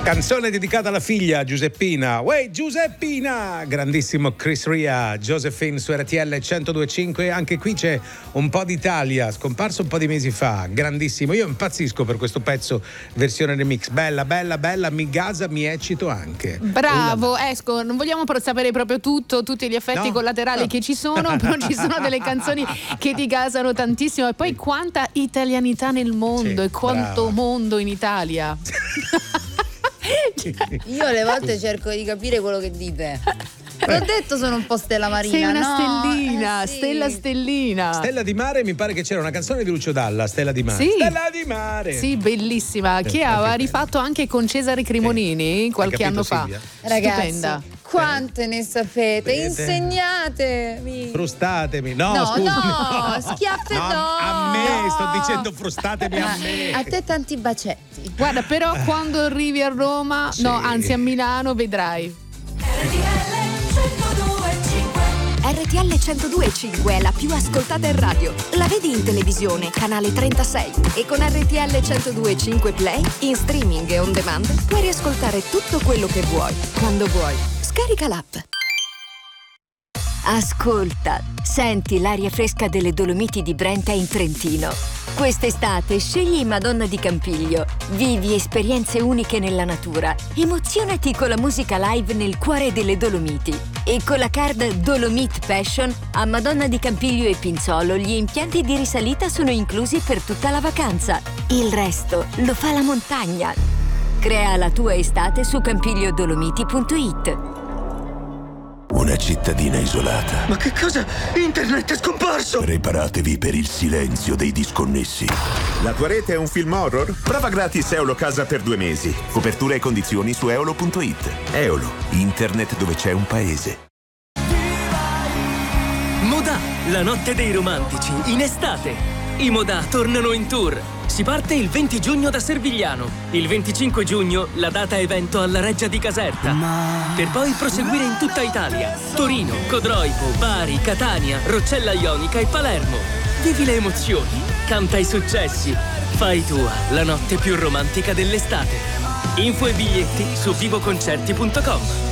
Canzone dedicata alla figlia Giuseppina. Uè Giuseppina! Grandissimo Chris Ria, Josephine su RTL 102.5. Anche qui c'è un po' d'Italia, scomparso un po' di mesi fa. Grandissimo. Io impazzisco per questo pezzo versione remix. Bella, bella, bella. Mi gasa, mi eccito anche. Bravo, esco. Non vogliamo sapere proprio tutti gli effetti collaterali che ci sono, però ci sono delle canzoni che ti gasano tantissimo. E poi quanta italianità nel mondo e quanto mondo in Italia. Io alle volte cerco di capire quello che dite. L'ho detto, sono un po' Stella Marina. Sei una stellina, sì. Stellina. Stella di mare, mi pare che c'era una canzone di Lucio Dalla, Stella di mare. Sì. Stella di mare. Sì, bellissima, che aveva rifatto anche con Cesare Cremonini qualche anno fa. Silvia? Ragazzi, stupenda. quante ne sapete? Insegnatemi. Frustatemi. No, scusa. schiaffe no. A me, sto dicendo frustatemi a me. A te tanti bacetti. Guarda, però quando arrivi a Roma, no, anzi a Milano, vedrai. RTL 102.5 è la più ascoltata in radio. La vedi in televisione, canale 36. E con RTL 102.5 Play, in streaming e on demand, puoi riascoltare tutto quello che vuoi, quando vuoi. Scarica l'app. Ascolta, senti l'aria fresca delle Dolomiti di Brenta in Trentino. Quest'estate scegli Madonna di Campiglio. Vivi esperienze uniche nella natura. Emozionati con la musica live nel cuore delle Dolomiti. E con la card Dolomite Passion a Madonna di Campiglio e Pinzolo gli impianti di risalita sono inclusi per tutta la vacanza. Il resto lo fa la montagna. Crea la tua estate su campigliodolomiti.it. Una cittadina isolata. Ma che cosa? Internet è scomparso! Preparatevi per il silenzio dei disconnessi. La tua rete è un film horror? Prova gratis Eolo Casa per 2 mesi. Copertura e condizioni su eolo.it. Eolo, internet dove c'è un paese. Modà, la notte dei romantici, in estate. I Modà tornano in tour. Si parte il 20 giugno da Servigliano. Il 25 giugno la data evento alla Reggia di Caserta. Per poi proseguire in tutta Italia. Torino, Codroico, Bari, Catania, Roccella Ionica e Palermo. Vivi le emozioni, canta i successi. Fai tua la notte più romantica dell'estate. Info e biglietti su vivoconcerti.com.